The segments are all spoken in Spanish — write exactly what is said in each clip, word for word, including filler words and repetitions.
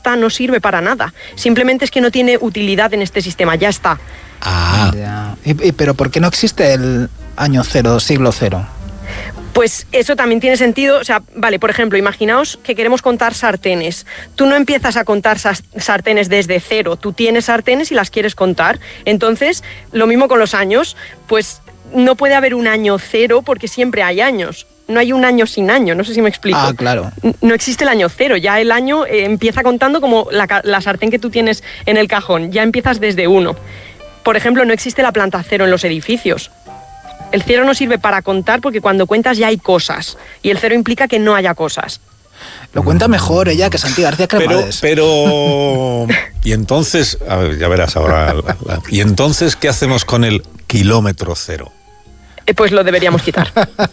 está, no sirve para nada. Simplemente es que no tiene utilidad en este sistema, ya está. Ah. Ya. ¿Y, y, pero por qué no existe el año cero, siglo cero? Pues eso también tiene sentido. O sea, vale, por ejemplo, imaginaos que queremos contar sartenes. Tú no empiezas a contar sartenes desde cero, tú tienes sartenes y las quieres contar. Entonces, lo mismo con los años, pues no puede haber un año cero porque siempre hay años. No hay un año sin año, no sé si me explico. Ah, claro. No existe el año cero, ya el año eh, empieza contando como la, la sartén que tú tienes en el cajón, ya empiezas desde uno. Por ejemplo, no existe la planta cero en los edificios. El cero no sirve para contar porque cuando cuentas ya hay cosas y el cero implica que no haya cosas. Lo cuenta mejor ella que Santi García Cremades. Pero, pero... Y entonces, a ver, ya verás ahora. La, la, y entonces, ¿qué hacemos con el kilómetro cero? Pues lo deberíamos quitar.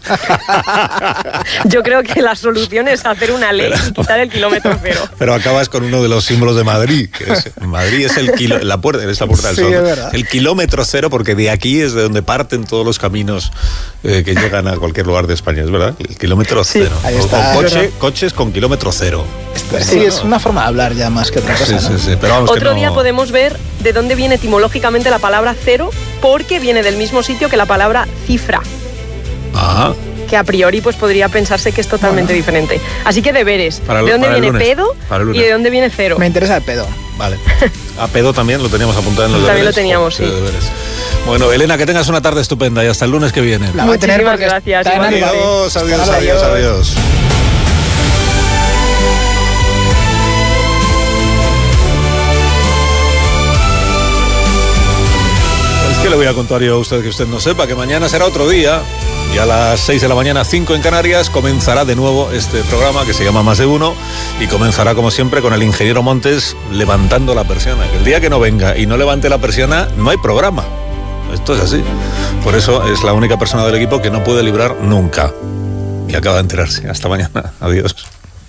Yo creo que la solución es hacer una ley pero, y quitar el kilómetro cero. Pero acabas con uno de los símbolos de Madrid. Que es, Madrid es el kilo, la puerta, es la puerta del sí, sol. Es verdad. El kilómetro cero, porque de aquí es de donde parten todos los caminos eh, que llegan a cualquier lugar de España, ¿es verdad? El kilómetro sí, cero. Ahí está, o, o coche, coches con kilómetro cero. Esto, sí, es una forma de hablar ya más que otra cosa. Sí, ¿no? sí, sí, pero vamos, Otro que no... día podemos ver de dónde viene etimológicamente la palabra cero, porque viene del mismo sitio que la palabra cifra. Ah. Que a priori pues podría pensarse que es totalmente bueno. diferente. Así que deberes. Para el, ¿De dónde viene lunes, pedo y de dónde viene cero? Me interesa el pedo. Vale. A pedo también lo teníamos apuntado en los también deberes. También lo teníamos, sí. Deberes. Bueno, Elena, que tengas una tarde estupenda y hasta el lunes que viene. La voy a tener porque gracias. Está en adiós, adiós, adiós, adiós. ¿Qué le voy a contar yo a usted que usted no sepa? Que mañana será otro día y a las seis de la mañana, cinco en Canarias, comenzará de nuevo este programa que se llama Más de Uno y comenzará como siempre con el ingeniero Montes levantando la persiana. Que el día que no venga y no levante la persiana no hay programa. Esto es así. Por eso es la única persona del equipo que no puede librar nunca. Y acaba de enterarse. Hasta mañana. Adiós.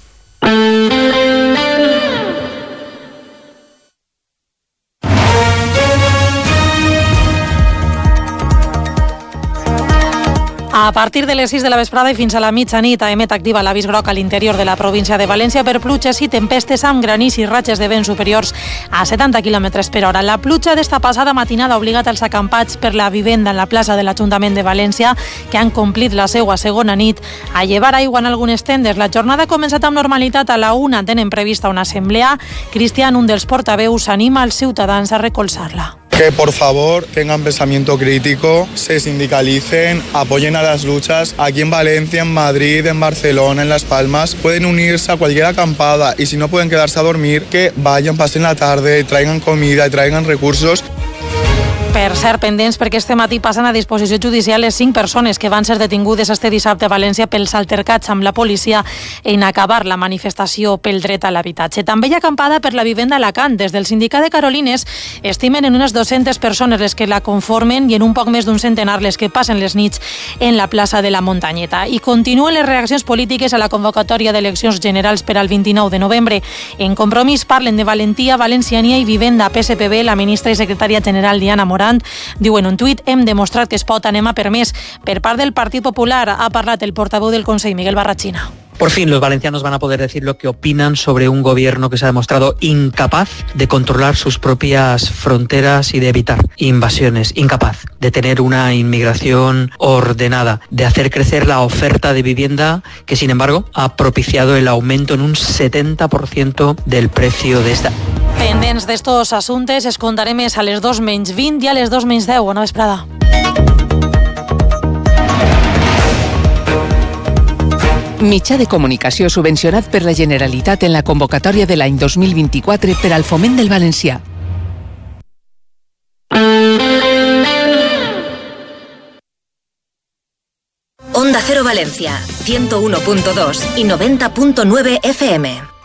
A partir de les sis de la vesprada i fins a la mitjanit a emet activa l'avís groc a l'interior de la província de València per pluges i tempestes amb granís i ratxes de vent superiors a setanta quilòmetres per hora. La pluja d'esta passada matinada ha obligat els acampats per la vivenda en la plaça de l'Ajuntament de València, que han complit la seua segona nit, a llevar aigua en algunes tendes. La jornada ha començat amb normalitat. A la una tenen prevista una assemblea. Cristian, un dels portaveus, anima als ciutadans a recolzar-la. Que por favor tengan pensamiento crítico, se sindicalicen, apoyen a las luchas. Aquí en Valencia, en Madrid, en Barcelona, en Las Palmas, pueden unirse a cualquier acampada y si no pueden quedarse a dormir, que vayan, pasen la tarde, traigan comida y traigan recursos. Per cert, pendents perquè este matí passen a disposició judicial les cinc persones que van ser detingudes este dissabte a València pels altercats amb la policia en acabar la manifestació pel dret a l'habitatge. També hi ha acampada per la vivenda a Alacant. Des del sindicat de Carolines estimen en unes dues-centes persones les que la conformen i en un poc més d'un centenar les que passen les nits en la plaça de la Muntanyeta. I continuen les reaccions polítiques a la convocatòria d'eleccions generals per al vint-i-nou de novembre. En Compromís parlen de valentia, valenciania i vivenda. P S P B, la ministra i secretària general Diana Morant diu en un tuit: hem demostrat que es pot, anem a per més. Per part del Partit Popular ha parlat el portaveu del Consell, Miguel Barrachina. Por fin los valencianos van a poder decir lo que opinan sobre un gobierno que se ha demostrado incapaz de controlar sus propias fronteras y de evitar invasiones, incapaz de tener una inmigración ordenada, de hacer crecer la oferta de vivienda que, sin embargo, ha propiciado el aumento en un setenta por ciento del precio de esta. Pendents d'estos assumptes es contaré més a les dos menys vint i a les dos menys deu. Bona vesprada. Mitjà de comunicació subvencionat per la Generalitat en la convocatòria de l'any dos mil vint-i-quatre per al foment del valencià. Onda Cero Valencia, ciento uno punto dos y noventa punto nueve F M.